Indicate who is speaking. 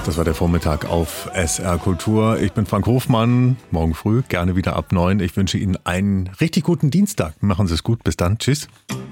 Speaker 1: Das war der Vormittag auf SR Kultur. Ich bin Frank Hofmann. Morgen früh gerne wieder ab 9. Ich wünsche Ihnen einen richtig guten Dienstag. Machen Sie es gut. Bis dann. Tschüss.